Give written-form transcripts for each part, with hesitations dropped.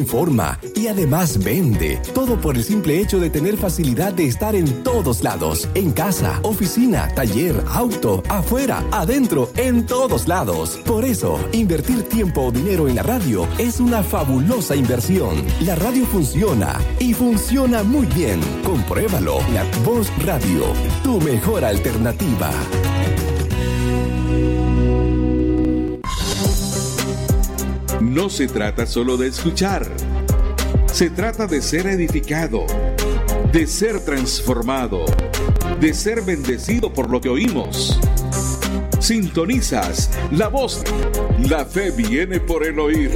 Informa y además vende. Todo por el simple hecho de tener facilidad de estar en todos lados. En casa, oficina, taller, auto, afuera, adentro, en todos lados. Por eso, invertir tiempo o dinero en la radio es una fabulosa inversión. La radio funciona y funciona muy bien. Compruébalo. La Voz Radio, tu mejor alternativa. No se trata solo de escuchar, se trata de ser edificado, de ser transformado, de ser bendecido por lo que oímos. Sintonizas La Voz. La fe viene por el oír.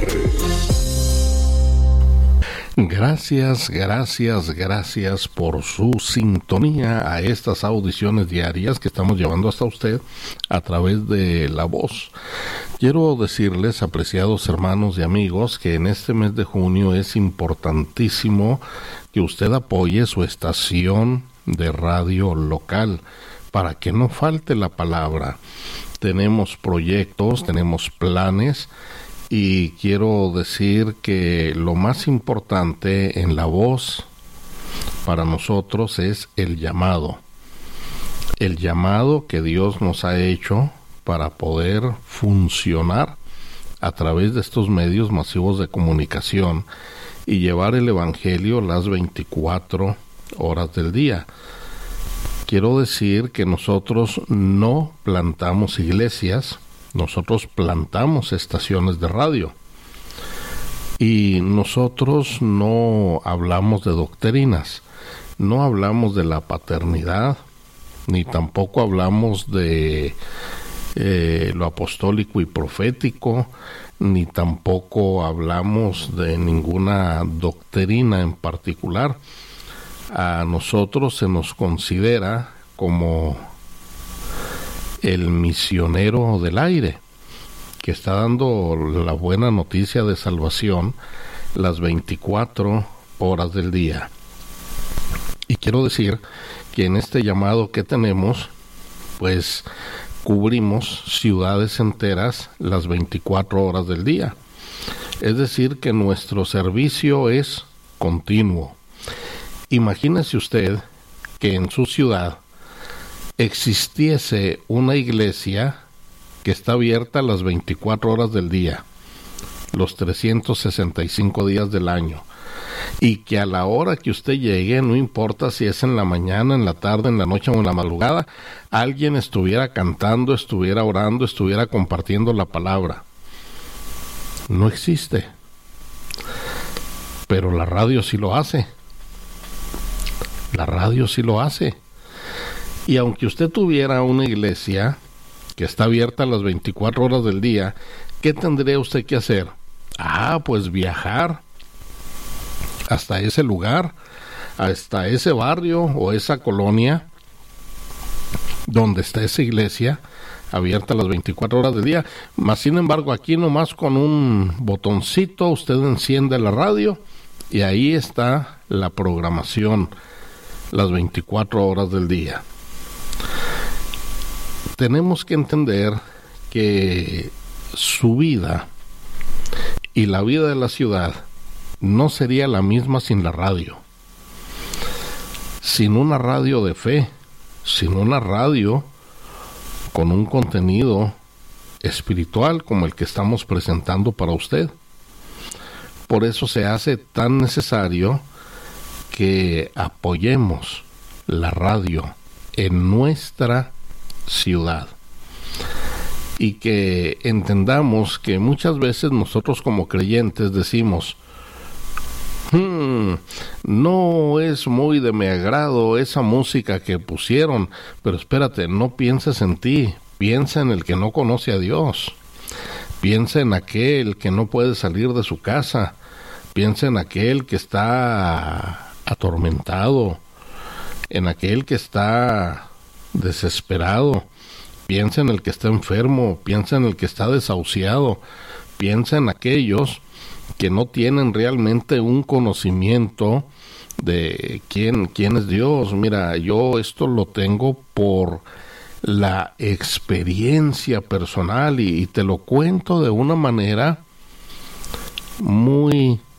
Gracias por su sintonía a estas audiciones diarias que estamos llevando hasta usted a través de La Voz. Quiero decirles, apreciados hermanos y amigos, que en este mes de junio es importantísimo que usted apoye su estación de radio local para que no falte la palabra. Tenemos proyectos, tenemos planes, y quiero decir que lo más importante en La Voz para nosotros es el llamado que Dios nos ha hecho para poder funcionar a través de estos medios masivos de comunicación y llevar el Evangelio las 24 horas del día. Quiero decir que nosotros no plantamos iglesias, nosotros plantamos estaciones de radio y nosotros no hablamos de doctrinas, no hablamos de la paternidad, ni tampoco hablamos de lo apostólico y profético, ni tampoco hablamos de ninguna doctrina en particular. A nosotros se nos considera como el misionero del aire, que está dando la buena noticia de salvación las 24 horas del día. Y quiero decir que en este llamado que tenemos, pues cubrimos ciudades enteras las 24 horas del día. Es decir, que nuestro servicio es continuo. Imagínese usted que en su ciudad existiese una iglesia que está abierta las 24 horas del día, los 365 días del año, y que a la hora que usted llegue, no importa si es en la mañana, en la tarde, en la noche o en la madrugada, alguien estuviera cantando, estuviera orando, estuviera compartiendo la palabra. No existe. Pero la radio sí lo hace. La radio sí lo hace. Y aunque usted tuviera una iglesia que está abierta las 24 horas del día, ¿qué tendría usted que hacer? Pues viajar hasta ese lugar, hasta ese barrio o esa colonia donde está esa iglesia abierta las 24 horas del día. Mas sin embargo, aquí nomás con un botoncito usted enciende la radio y ahí está la programación las 24 horas del día. Tenemos que entender que su vida y la vida de la ciudad no sería la misma sin la radio. Sin una radio de fe, sin una radio con un contenido espiritual como el que estamos presentando para usted. Por eso se hace tan necesario que apoyemos la radio en nuestra ciudad y que entendamos que muchas veces nosotros como creyentes decimos: no es muy de mi agrado esa música que pusieron, pero espérate, no pienses en ti, piensa en el que no conoce a Dios, piensa en aquel que no puede salir de su casa, piensa en aquel que está atormentado, en aquel que está desesperado, piensa en el que está enfermo, piensa en el que está desahuciado, piensa en aquellos que no tienen realmente un conocimiento de quién es Dios. Mira, yo esto lo tengo por la experiencia personal y te lo cuento de una manera muy